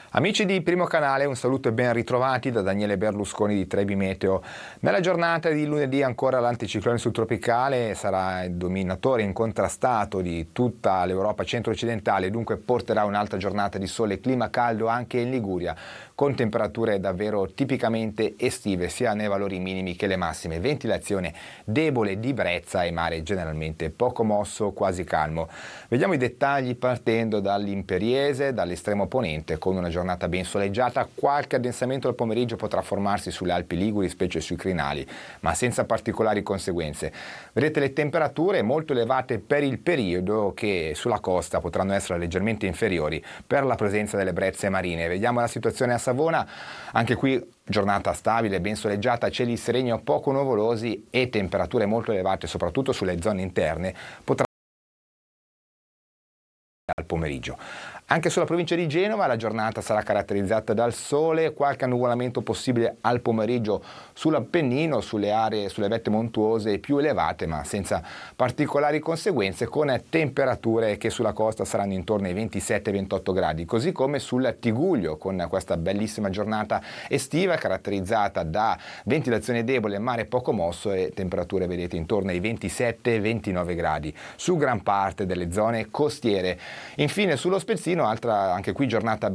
Amici di Primo Canale, un saluto e ben ritrovati da Daniele Berlusconi di Trebi Meteo. Nella giornata di lunedì ancora l'anticiclone subtropicale sarà il dominatore incontrastato di tutta l'Europa centro-occidentale, dunque porterà un'altra giornata di sole e clima caldo anche in Liguria, con temperature davvero tipicamente estive sia nei valori minimi che le massime. Ventilazione debole di brezza e mare generalmente poco mosso, quasi calmo. Vediamo i dettagli partendo dall'Imperiese, dall'estremo ponente, con una giornata ben soleggiata. Qualche addensamento al pomeriggio potrà formarsi sulle Alpi Liguri, specie sui crinali, ma senza particolari conseguenze. Vedete le temperature molto elevate per il periodo, che sulla costa potranno essere leggermente inferiori per la presenza delle brezze marine. Vediamo la situazione a Savona, anche qui giornata stabile, ben soleggiata, cieli sereni o poco nuvolosi e temperature molto elevate soprattutto sulle zone interne potranno al pomeriggio. Anche sulla provincia di Genova la giornata sarà caratterizzata dal sole, qualche annuvolamento possibile al pomeriggio sull'Appennino, sulle aree, sulle vette montuose più elevate, ma senza particolari conseguenze, con temperature che sulla costa saranno intorno ai 27-28 gradi, così come sul Tiguglio, con questa bellissima giornata estiva caratterizzata da ventilazione debole, mare poco mosso e temperature, vedete, intorno ai 27-29 gradi su gran parte delle zone costiere. Infine sullo Spezzino, anche qui giornata